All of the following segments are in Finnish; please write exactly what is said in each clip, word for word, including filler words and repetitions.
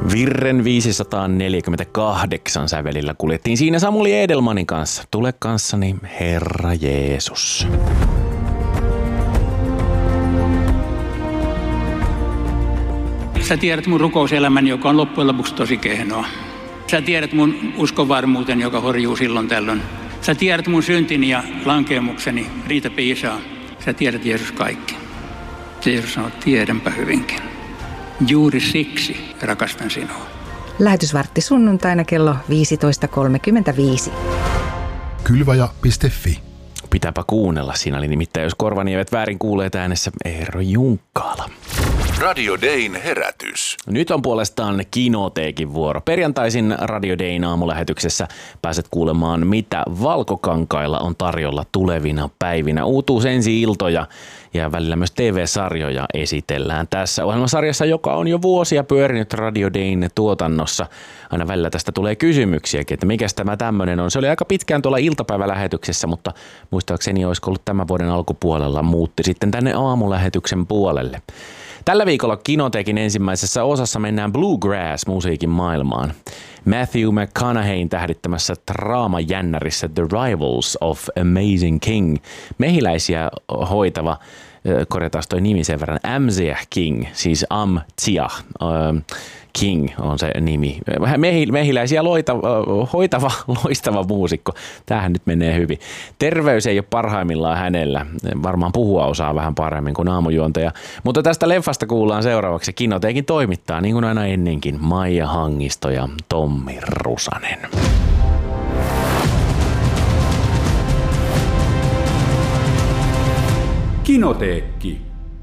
Virren viisisataaneljäkymmentäkahdeksan sävelillä kuljettiin siinä Samuli Edelmanin kanssa. Tule kanssani, Herra Jeesus. Sä tiedät mun rukouselämäni, joka on loppujen lopuksi tosi kehnoa. Sä tiedät mun uskonvarmuuten, joka horjuu silloin tällöin. Sä tiedät mun syntini ja lankeemukseni, riitä piisaa. Sä tiedät, Jeesus, kaikki. Jeesus sanoo, tiedänpä hyvinkin. Juuri siksi rakastan sinua. Lähetysvartti sunnuntaina kello viisitoista kolmekymmentäviisi. Kylvaja piste fi. Pitääpä kuunnella. Siinä oli nimittäin, jos korvani eivät väärin kuulleet äänessä, Eero Junkkaala. Radio Dayn herätys. Nyt on puolestaan Kinoteekin vuoro. Perjantaisin Radio Dayn aamulähetyksessä pääset kuulemaan, mitä Valkokankailla on tarjolla tulevina päivinä. Uutuus ensi-iltoja ja välillä myös T V-sarjoja esitellään tässä ohjelmasarjassa, joka on jo vuosia pyörinyt Radio Dayn tuotannossa. Aina välillä tästä tulee kysymyksiäkin, että mikäs tämä tämmöinen on. Se oli aika pitkään tuolla iltapäivälähetyksessä, mutta muistaakseni olisiko ollut tämän vuoden alkupuolella, muutti sitten tänne aamulähetyksen puolelle. Tällä viikolla Kinoteekin ensimmäisessä osassa mennään bluegrass-musiikin maailmaan. Matthew McConaugheyn tähdittämässä draamajännärissä The Rivals of Amazing King. Mehiläisiä hoitava, korjataan toi nimi sen verran, Amziah King, siis Amziah King on se nimi. Mehiläisiä loita, hoitava, loistava muusikko. Tämähän nyt menee hyvin. Terveys ei ole parhaimmillaan hänellä. Varmaan puhua osaa vähän paremmin kuin aamujuontaja. Mutta tästä leffasta kuullaan seuraavaksi. Kinoteekin toimittaa, niin kuin aina ennenkin, Maija Hangisto ja Tommi Rusanen. Kinoteekki.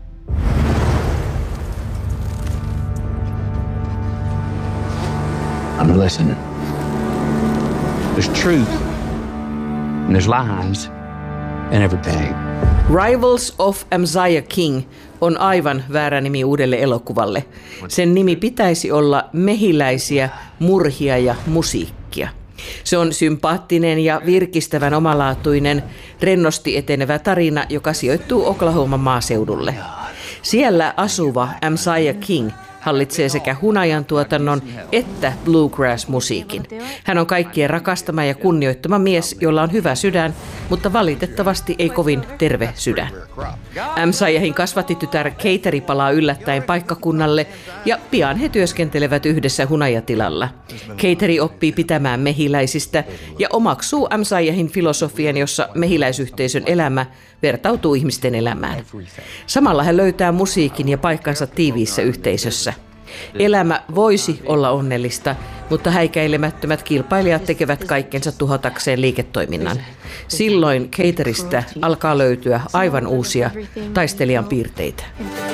I'm listening. There's truth and there's lies in everything. Rivals of Amziah King on aivan väärä nimi uudelle elokuvalle. Sen nimi pitäisi olla Mehiläisiä, murhia ja musiikkia. Se on sympaattinen ja virkistävän omalaatuinen, rennosti etenevä tarina, joka sijoittuu Oklahoman maaseudulle. Siellä asuva Amziah King hallitsee sekä hunajan tuotannon että bluegrass-musiikin. Hän on kaikkien rakastama ja kunnioittama mies, jolla on hyvä sydän, mutta valitettavasti ei kovin terve sydän. Amziahin kasvattitytär Kateri palaa yllättäen paikkakunnalle ja pian he työskentelevät yhdessä hunajatilalla. Kateri oppii pitämään mehiläisistä ja omaksuu Amziahin filosofian, jossa mehiläisyhteisön elämä vertautuu ihmisten elämään. Samalla hän löytää musiikin ja paikkansa tiiviissä yhteisössä. Elämä voisi olla onnellista, mutta häikäilemättömät kilpailijat tekevät kaikkensa tuhotakseen liiketoiminnan. Silloin Kateristä alkaa löytyä aivan uusia taistelijan piirteitä.